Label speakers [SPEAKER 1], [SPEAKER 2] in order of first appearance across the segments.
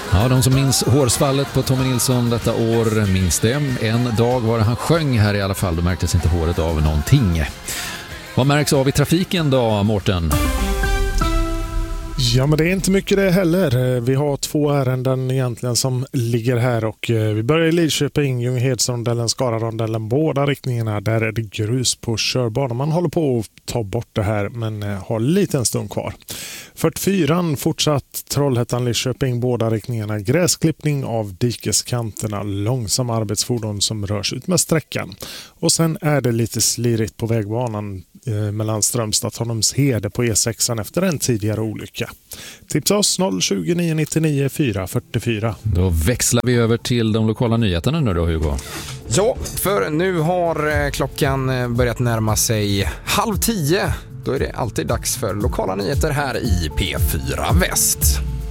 [SPEAKER 1] Ja, de som minns hårsvallet på Tommy Nilsson detta år minns det. En dag var han sjöng här i alla fall, då märktes inte håret av någonting. Vad märks av i trafiken då, Mårten?
[SPEAKER 2] Ja, men det är inte mycket det heller. Vi har 2 ärenden egentligen som ligger här och vi börjar i Lidköping, Ljunghedsrondellen, Skalarondellen, båda riktningarna. Där är det grus på körbanan. Man håller på att ta bort det här men har lite en stund kvar. 44 fortsatt Trollhättan, Lidköping, båda riktningarna. Gräsklippning av dikeskanterna, långsamma arbetsfordon som rörs ut med sträckan. Och sen är det lite slirigt på vägbanan mellan Strömstad och Tanumshede på E6 efter en tidigare olycka. Tipsa oss 020 999 444.
[SPEAKER 1] Då växlar vi över till de lokala nyheterna nu då, Hugo.
[SPEAKER 3] Ja, för nu har klockan börjat närma sig 9:30. Då är det alltid dags för lokala nyheter här i P4 Väst.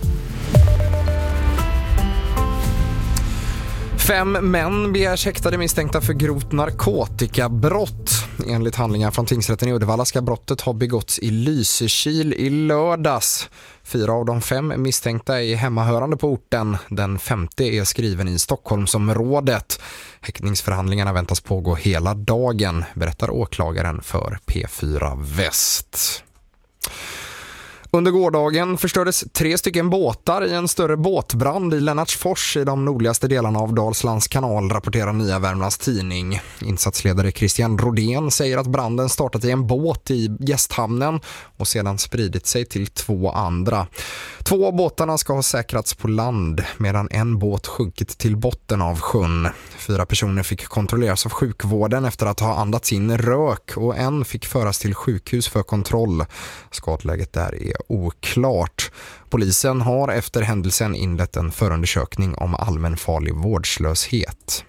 [SPEAKER 3] 5 män begärs häktade misstänkta för grovt narkotikabrott. Enligt handlingar från tingsrätten i Uddevalla ska brottet ha begåtts i Lysekil i lördags. 4 av de 5 misstänkta är hemmahörande på orten. Den 5:e är skriven i Stockholmsområdet. Häktningsförhandlingarna väntas pågå hela dagen, berättar åklagaren för P4 Väst. Under gårdagen förstördes 3 stycken båtar i en större båtbrand i Lennartsfors i de nordligaste delarna av Dalslands kanal, rapporterar Nya Värmlands Tidning. Insatsledare Christian Rodén säger att branden startat i en båt i gästhamnen och sedan spridit sig till 2 andra. 2 av båtarna ska ha säkrats på land medan en båt sjunkit till botten av sjön. 4 personer fick kontrolleras av sjukvården efter att ha andats in rök och en fick föras till sjukhus för kontroll. Skadläget där är oklart. Polisen har efter händelsen inlett en förundersökning om allmänfarlig vårdslöshet.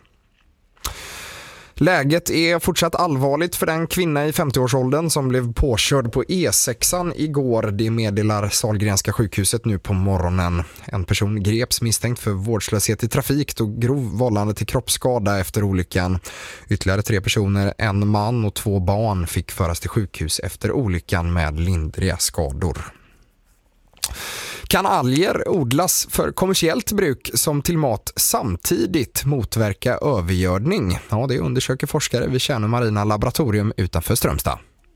[SPEAKER 3] Läget är fortsatt allvarligt för den kvinna i 50-årsåldern som blev påkörd på E6an igår. Det meddelar Sahlgrenska sjukhuset nu på morgonen. En person greps misstänkt för vårdslöshet i trafik och grov vållande till kroppsskada efter olyckan. Ytterligare 3 personer, en man och 2 barn, fick föras till sjukhus efter olyckan med lindriga skador. Kan alger odlas för kommersiellt bruk som till mat samtidigt motverka övergödning? Ja, det undersöker forskare vid Tjärnö marina laboratorium utanför Strömstad.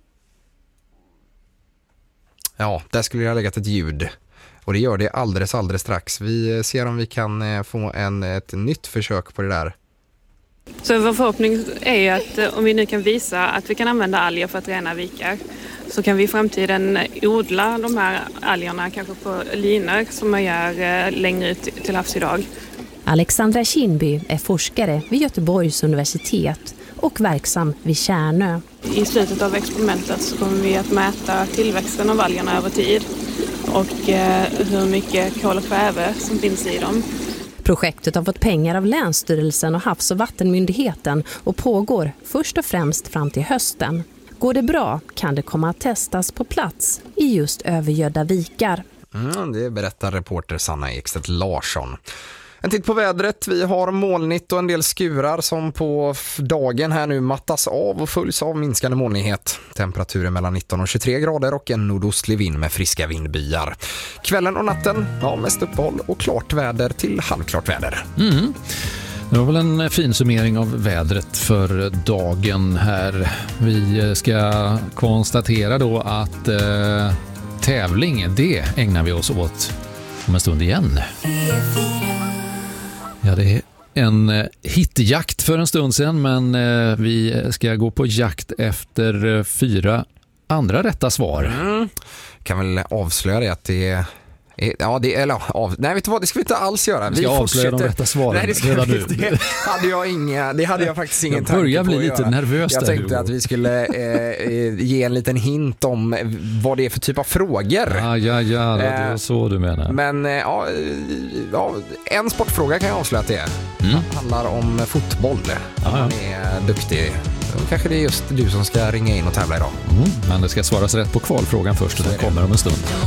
[SPEAKER 3] Ja, där skulle jag ha legat ett ljud. Och det gör det alldeles strax. Vi ser om vi kan få ett nytt försök på det där.
[SPEAKER 4] Så vår förhoppning är ju att om vi nu kan visa att vi kan använda alger för att rena vikar, så kan vi i framtiden odla de här algerna kanske på linor som man gör längre ut till havs idag.
[SPEAKER 5] Alexandra Kinby är forskare vid Göteborgs universitet och verksam vid Tjärnö.
[SPEAKER 4] I slutet av experimentet så kommer vi att mäta tillväxten av algerna över tid och hur mycket kol och kväve som finns i dem.
[SPEAKER 5] Projektet har fått pengar av Länsstyrelsen och Havs- och vattenmyndigheten och pågår först och främst fram till hösten. Går det bra kan det komma att testas på plats i just övergödda vikar.
[SPEAKER 3] Det berättar reporter Sanna Ekstedt Larsson. En titt på vädret. Vi har molnigt och en del skurar som på dagen här nu mattas av och följs av minskande molnighet. Temperaturen mellan 19 och 23 grader och en nordostlig vind med friska vindbyar. Kvällen och natten, mest uppehåll och klart väder till halvklart väder.
[SPEAKER 1] Det var väl en fin summering av vädret för dagen här. Vi ska konstatera då att tävling, det ägnar vi oss åt om en stund igen. Ja, det är en hitjakt för en stund sedan, men vi ska gå på jakt efter 4 andra rätta svar.
[SPEAKER 3] Kan väl avslöja det att det är... Ja, nej, vet du vad, det ska vi inte alls göra.
[SPEAKER 1] Vi ska avslöja de rätta svaren.
[SPEAKER 3] Nej, det hade jag faktiskt ingen tanke på.
[SPEAKER 1] Jag börjar bli lite nervös.
[SPEAKER 3] Jag tänkte att vi skulle ge en liten hint om vad det är för typ av frågor.
[SPEAKER 1] Ja, det är så du menar.
[SPEAKER 3] Men en sportfråga kan jag avslöja att det är. Det handlar om fotboll. Man är duktig. Kanske det är just du som ska ringa in och tävla idag.
[SPEAKER 1] Men det ska svaras rätt på kvalfrågan först och den kommer om en stund.